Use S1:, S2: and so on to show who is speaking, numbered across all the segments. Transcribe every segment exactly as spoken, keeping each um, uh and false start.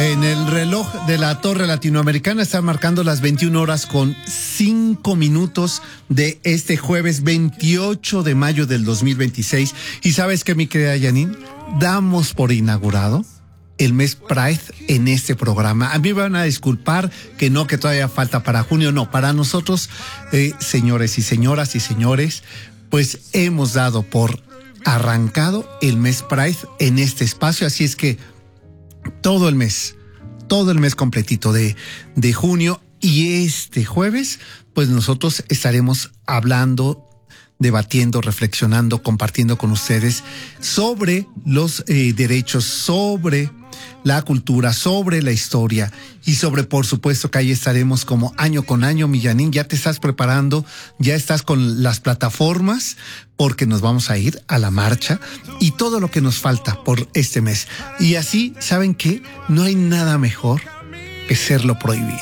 S1: En el reloj de la Torre Latinoamericana están marcando las veintiuna horas con cinco minutos de este jueves veintiocho de mayo del dos mil veintiséis. Y ¿sabes qué, mi querida Janine? Damos por inaugurado el mes Pride en este programa. A mí me van a disculpar que no, que todavía falta para junio. No, para nosotros, eh, señores y señoras y señores, pues hemos dado por arrancado el mes Pride en este espacio. Así es que todo el mes, todo el mes completito de, de junio y este jueves, pues nosotros estaremos hablando, debatiendo, reflexionando, compartiendo con ustedes sobre los eh, derechos, sobre la cultura, sobre la historia y sobre, por supuesto, que ahí estaremos como año con año. Millanín, ya te estás preparando, ya estás con las plataformas porque nos vamos a ir a la marcha y todo lo que nos falta por este mes. Y así, ¿saben qué? No hay nada mejor que ser lo prohibido.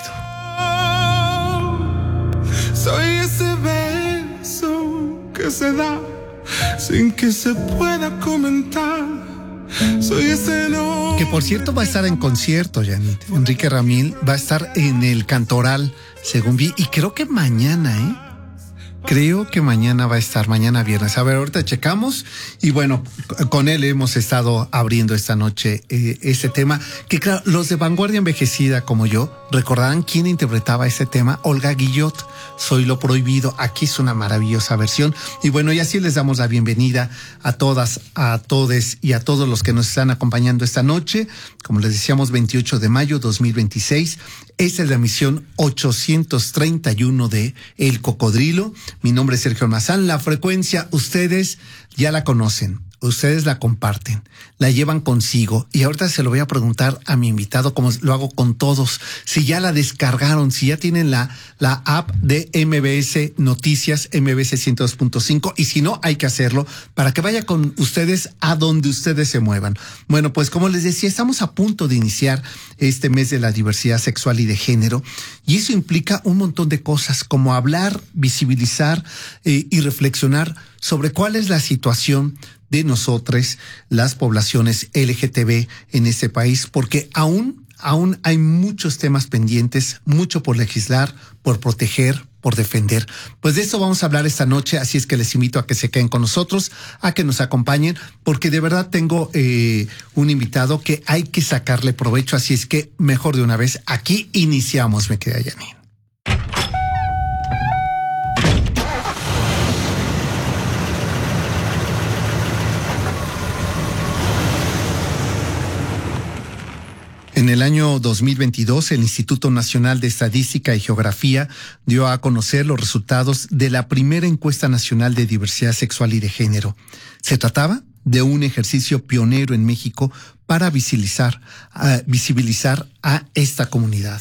S2: Soy ese beso que se da sin que se pueda comentar. Soy ese no.
S1: Que por cierto va a estar en concierto, Janine. Enrique Ramil va a estar en el Cantoral, según vi, y creo que mañana, ¿eh? Creo que mañana va a estar, mañana viernes. A ver, ahorita checamos. Y bueno, con él hemos estado abriendo esta noche eh, este tema. Que claro, los de Vanguardia Envejecida como yo, recordarán quién interpretaba ese tema. Olga Guillot, Soy lo prohibido. Aquí es una maravillosa versión. Y bueno, y así les damos la bienvenida a todas, a todes y a todos los que nos están acompañando esta noche. Como les decíamos, veintiocho de mayo dos mil veintiséis. Esta es la emisión ochocientos treinta y uno de El Cocodrilo. Mi nombre es Sergio Almazán. La frecuencia, ustedes ya la conocen. Ustedes la comparten, la llevan consigo. Y ahorita se lo voy a preguntar a mi invitado, como lo hago con todos, si ya la descargaron, si ya tienen la, la app de M B S Noticias, M B S ciento dos punto cinco, y si no, hay que hacerlo para que vaya con ustedes a donde ustedes se muevan. Bueno, pues como les decía, estamos a punto de iniciar este mes de la diversidad sexual y de género, y eso implica un montón de cosas, como hablar, visibilizar eh, y reflexionar sobre cuál es la situación de nosotros, las poblaciones L G T B en este país, porque aún, aún hay muchos temas pendientes, mucho por legislar, por proteger, por defender. Pues de eso vamos a hablar esta noche, así es que les invito a que se queden con nosotros, a que nos acompañen, porque de verdad tengo eh, un invitado que hay que sacarle provecho, así es que mejor de una vez, aquí iniciamos, me queda Janine. En el año dos mil veintidós, el Instituto Nacional de Estadística y Geografía dio a conocer los resultados de la primera encuesta nacional de diversidad sexual y de género. Se trataba de un ejercicio pionero en México para visibilizar, uh, visibilizar a esta comunidad.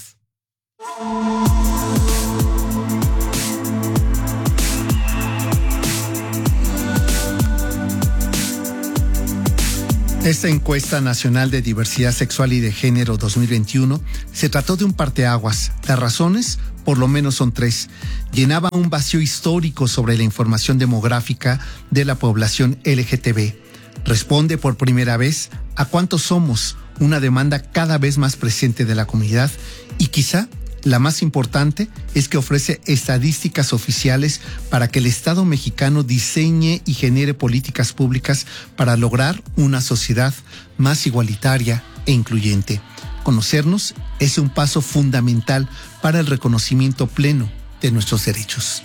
S1: Esta encuesta nacional de diversidad sexual y de género dos mil veintiuno se trató de un parteaguas. Las razones, por lo menos son tres. Llenaba un vacío histórico sobre la información demográfica de la población L G T B. Responde por primera vez a cuántos somos, una demanda cada vez más presente de la comunidad, y quizá la más importante es que ofrece estadísticas oficiales para que el Estado mexicano diseñe y genere políticas públicas para lograr una sociedad más igualitaria e incluyente. Conocernos es un paso fundamental para el reconocimiento pleno de nuestros derechos.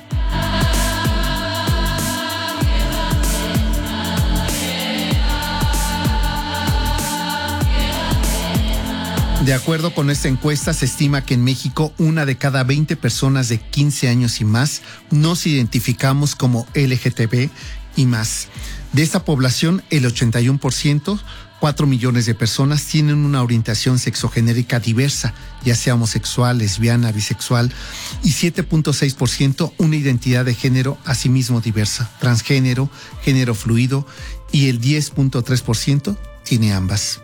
S1: De acuerdo con esta encuesta, se estima que en México una de cada veinte personas de quince años y más nos identificamos como L G T B y más. De esta población, el ochenta y uno por ciento, cuatro millones de personas, tienen una orientación sexogenérica diversa, ya sea homosexual, lesbiana, bisexual, y siete punto seis por ciento una identidad de género asimismo diversa, transgénero, género fluido, y el diez punto tres por ciento tiene ambas.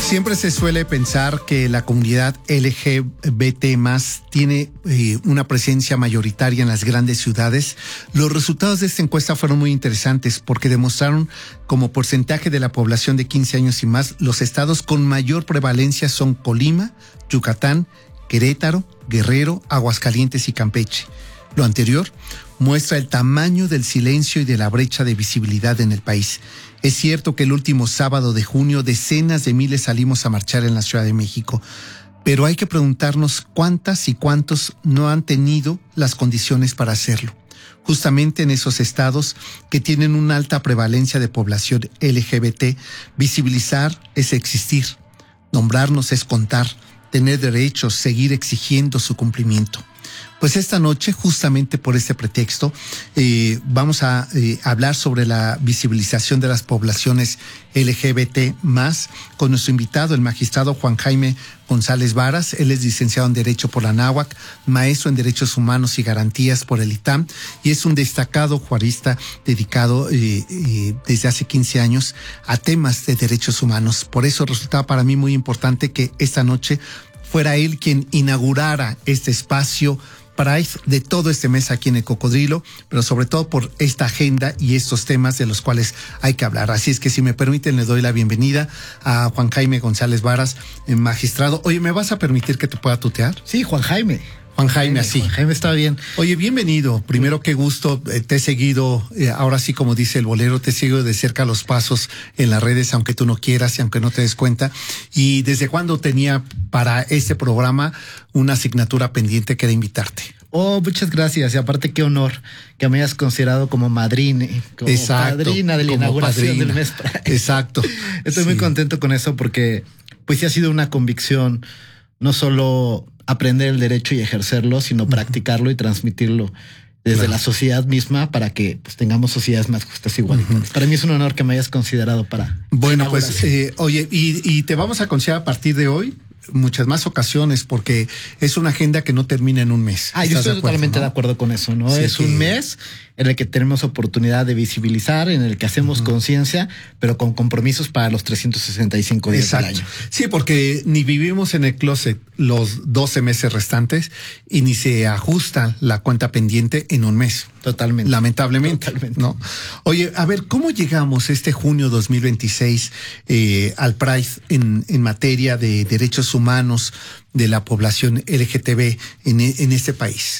S1: Siempre se suele pensar que la comunidad L G B T más tiene eh, una presencia mayoritaria en las grandes ciudades. Los resultados de esta encuesta fueron muy interesantes porque demostraron como porcentaje de la población de quince años y más, los estados con mayor prevalencia son Colima, Yucatán, Querétaro, Guerrero, Aguascalientes y Campeche. Lo anterior muestra el tamaño del silencio y de la brecha de visibilidad en el país. Es cierto que el último sábado de junio decenas de miles salimos a marchar en la Ciudad de México, pero hay que preguntarnos cuántas y cuántos no han tenido las condiciones para hacerlo. Justamente en esos estados que tienen una alta prevalencia de población L G B T, visibilizar es existir, nombrarnos es contar, tener derechos, seguir exigiendo su cumplimiento. Pues esta noche, justamente por este pretexto, eh, vamos a eh, hablar sobre la visibilización de las poblaciones L G B T más, con nuestro invitado, el magistrado Juan Jaime González Varas. Él es licenciado en Derecho por la Anáhuac, maestro en Derechos Humanos y Garantías por el I T A M, y es un destacado jurista dedicado eh, eh, desde hace quince años a temas de derechos humanos. Por eso resultaba para mí muy importante que esta noche fuera él quien inaugurara este espacio Pride de todo este mes aquí en El Cocodrilo, pero sobre todo por esta agenda y estos temas de los cuales hay que hablar. Así es que si me permiten, le doy la bienvenida a Juan Jaime González Varas, magistrado. Oye, ¿me vas a permitir que te pueda tutear?
S3: Sí, Juan Jaime.
S1: Juan Jaime, así.
S3: Juan Jaime está bien.
S1: Oye, bienvenido. Primero, qué gusto. Eh, te he seguido, eh, ahora sí, como dice el bolero, te sigo de cerca los pasos en las redes, aunque tú no quieras y aunque no te des cuenta. ¿Y desde cuándo tenía para este programa una asignatura pendiente que era invitarte?
S3: Oh, muchas gracias. Y aparte, qué honor que me hayas considerado como madrina, como
S1: Exacto,
S3: padrina de la inauguración padrina. del mes Pride.
S1: Exacto.
S3: Estoy
S1: sí.
S3: muy contento con eso porque pues sí ha sido una convicción, no solo aprender el derecho y ejercerlo, sino uh-huh. practicarlo y transmitirlo desde claro. la sociedad misma para que pues, tengamos sociedades más justas y igualitarias. Uh-huh. Para mí es un honor que me hayas considerado para...
S1: Bueno, pues, eh, oye, y, y te vamos a considerar a partir de hoy muchas más ocasiones porque es una agenda que no termina en un mes.
S3: Ah, yo estoy de acuerdo, totalmente ¿no? de acuerdo con eso, ¿no? Sí, es que... un mes en el que tenemos oportunidad de visibilizar, en el que hacemos uh-huh. conciencia, pero con compromisos para los trescientos sesenta y cinco días Exacto. del año.
S1: Sí, porque ni vivimos en el closet los doce meses restantes y ni se ajusta la cuenta pendiente en un mes.
S3: Totalmente.
S1: Lamentablemente,
S3: Totalmente.
S1: ¿no? Oye, a ver, ¿cómo llegamos este junio dos mil veintiséis eh, al Pride en, en materia de derechos humanos de la población L G T B en, en este país?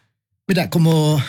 S3: Mira, como...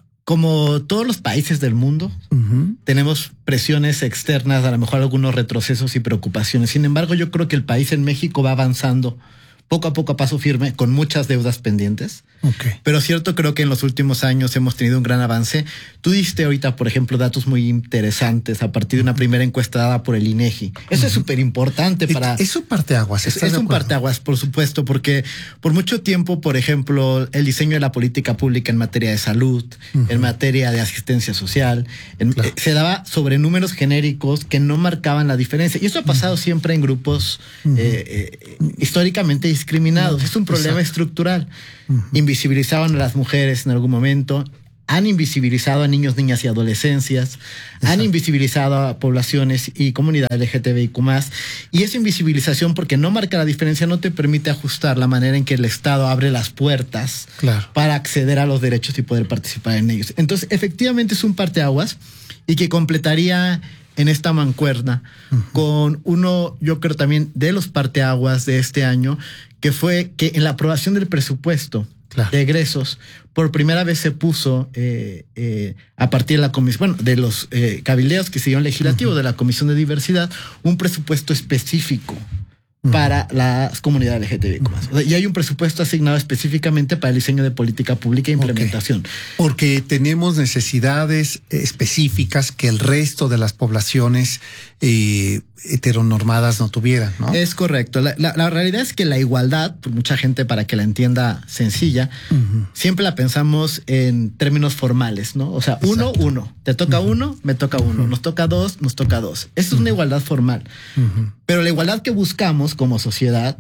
S3: Como todos los países del mundo, uh-huh. tenemos presiones externas, a lo mejor algunos retrocesos y preocupaciones. Sin embargo, yo creo que el país en México va avanzando poco a poco a paso firme, con muchas deudas pendientes.
S1: Okay.
S3: Pero cierto, creo que en los últimos años hemos tenido un gran avance. Tú diste ahorita, por ejemplo, datos muy interesantes a partir de una primera encuesta dada por el INEGI. Eso uh-huh. es súper importante para...
S1: Es un parteaguas.
S3: Es, es un parteaguas, por supuesto, porque por mucho tiempo, por ejemplo, el diseño de la política pública en materia de salud, uh-huh. en materia de asistencia social, en, claro. eh, se daba sobre números genéricos que no marcaban la diferencia. Y eso ha pasado uh-huh. siempre en grupos uh-huh. eh, eh, históricamente discriminados. Uh-huh. Es un problema Exacto. estructural. Uh-huh. Invisibilizaban a las mujeres en algún momento, han invisibilizado a niños, niñas y adolescencias, Exacto. han invisibilizado a poblaciones y comunidad L G T B I Q más, y esa invisibilización, porque no marca la diferencia, no te permite ajustar la manera en que el Estado abre las puertas
S1: claro.
S3: para acceder a los derechos y poder participar en ellos. Entonces, efectivamente es un parteaguas y que completaría en esta mancuerna uh-huh. con uno, yo creo también, de los parteaguas de este año, que fue que en la aprobación del presupuesto claro. de egresos, por primera vez se puso eh, eh, a partir de la comisión, bueno, de los eh, cabildeos que se dieron legislativos uh-huh. de la Comisión de Diversidad, un presupuesto específico uh-huh. para las comunidades L G T B I Q más. Uh-huh. Y hay un presupuesto asignado específicamente para el diseño de política pública e implementación.
S1: Okay. Porque tenemos necesidades específicas que el resto de las poblaciones eh, heteronormadas no tuvieran, ¿no?
S3: Es correcto. La, la, la realidad es que la igualdad, por mucha gente para que la entienda sencilla, uh-huh. siempre la pensamos en términos formales, ¿no? O sea, Exacto. uno, uno. Te toca uh-huh. uno, me toca uno. Uh-huh. Nos toca dos, nos toca dos. Esto uh-huh. es una igualdad formal. Uh-huh. Pero la igualdad que buscamos como sociedad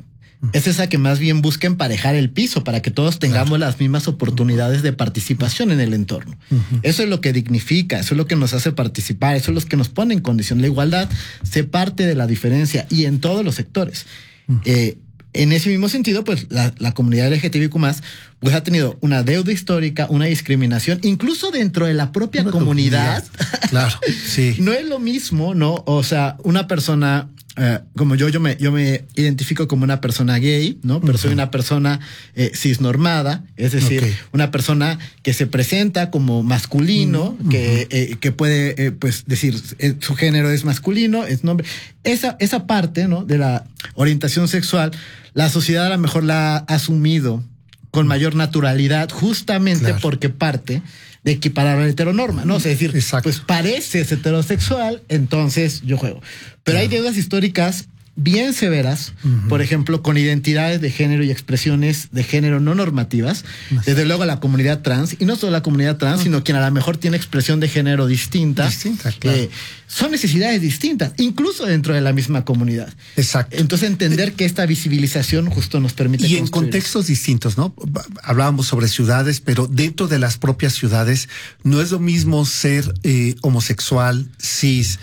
S3: es esa que más bien busca emparejar el piso para que todos tengamos claro. las mismas oportunidades de participación en el entorno. Uh-huh. Eso es lo que dignifica, eso es lo que nos hace participar, eso es lo que nos pone en condición. La igualdad se parte de la diferencia y en todos los sectores. Uh-huh. Eh, En ese mismo sentido, pues la, la comunidad L G T B I Q más, pues ha tenido una deuda histórica, una discriminación, incluso dentro de la propia una comunidad.
S1: comunidad. Claro, sí.
S3: No es lo mismo, ¿no? O sea, una persona eh, como yo, yo me, yo me identifico como una persona gay, ¿no? Pero uh-huh. soy una persona eh, cisnormada, es decir, okay. una persona que se presenta como masculino, uh-huh. que, eh, que puede, eh, pues, decir eh, su género es masculino, es nombre. Esa, esa parte, ¿no? De la orientación sexual, la sociedad a lo mejor la ha asumido con mayor naturalidad, justamente claro. porque parte de equiparar la heteronorma, ¿no? O sea, es decir, Exacto. pues pareces heterosexual, entonces yo juego. Pero claro. hay deudas históricas bien severas, uh-huh. por ejemplo, con identidades de género y expresiones de género no normativas, desde luego la comunidad trans, y no solo la comunidad trans, uh-huh. sino quien a lo mejor tiene expresión de género distinta.
S1: Distinta, claro.
S3: Eh, son necesidades distintas, incluso dentro de la misma comunidad.
S1: Exacto.
S3: Entonces, entender que esta visibilización justo nos permite
S1: Y en contextos distintos, ¿no? Hablábamos sobre ciudades, pero dentro de las propias ciudades no es lo mismo ser eh, homosexual, cis,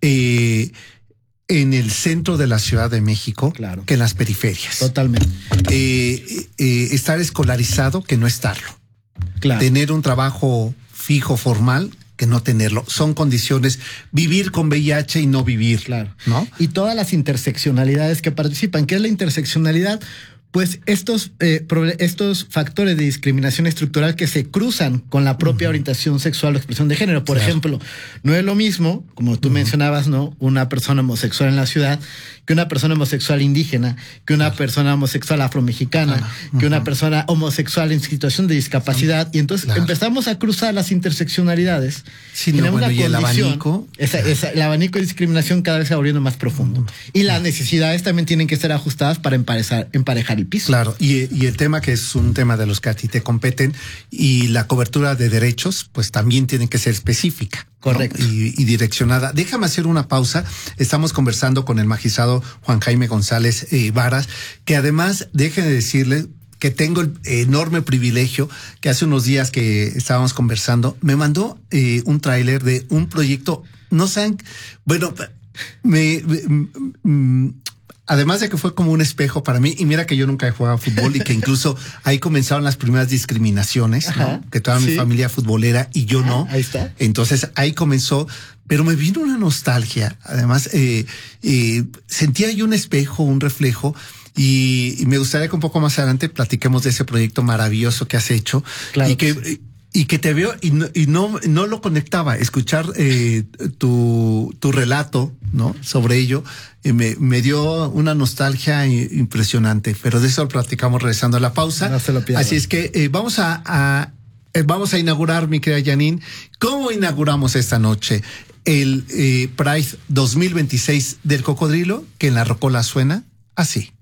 S1: eh, en el centro de la Ciudad de México
S3: claro.
S1: que en las periferias.
S3: Totalmente.
S1: Eh, eh, estar escolarizado que no estarlo.
S3: Claro.
S1: Tener un trabajo fijo, formal, que no tenerlo. Son condiciones. Vivir con V I H y no vivir.
S3: Claro.
S1: ¿No?
S3: Y todas las interseccionalidades que participan. ¿Qué es la interseccionalidad? Pues estos, eh, estos factores de discriminación estructural que se cruzan con la propia uh-huh. orientación sexual o expresión de género. Por claro. ejemplo, no es lo mismo, como tú uh-huh. mencionabas, ¿no? Una persona homosexual en la ciudad que una persona homosexual indígena, que una uh-huh. persona homosexual afromexicana, uh-huh. que una persona homosexual en situación de discapacidad. Uh-huh. Y entonces claro. empezamos a cruzar las interseccionalidades.
S1: Sí, no, bueno, y el abanico.
S3: Esa, esa, el abanico de discriminación cada vez se va abriendo más profundo. Uh-huh. Y las necesidades también tienen que ser ajustadas para emparejar, emparejar el piso.
S1: Claro, y, y el tema que es un tema de los que a ti te competen y la cobertura de derechos, pues también tiene que ser específica.
S3: Correcto.
S1: ¿no? Y, y direccionada. Déjame hacer una pausa. Estamos conversando con el magistrado Juan Jaime González eh, Varas, que además, déjenme decirle que tengo el enorme privilegio que hace unos días que estábamos conversando, me mandó eh, un tráiler de un proyecto, no saben, bueno, me... me, me además de que fue como un espejo para mí, y mira que yo nunca he jugado fútbol y que incluso ahí comenzaron las primeras discriminaciones, ¿no? Que toda ¿Sí? mi familia futbolera y yo no.
S3: Ahí está.
S1: Entonces ahí comenzó, pero me vino una nostalgia. Además, eh, eh, sentía yo un espejo, un reflejo, y, y me gustaría que un poco más adelante platiquemos de ese proyecto maravilloso que has hecho.
S3: Claro
S1: y que,
S3: que sí.
S1: Y que te veo y no, y no, no lo conectaba. Escuchar eh, tu, tu relato, ¿no? Sobre ello, eh, me, me dio una nostalgia impresionante. Pero de eso lo platicamos regresando a la pausa.
S3: No se lo pierdan.
S1: Así es que eh, vamos a, a eh, vamos a inaugurar, mi querida Janine. ¿Cómo inauguramos esta noche el eh, Pride dos mil veintiséis del Cocodrilo? Que en la Rocola suena así.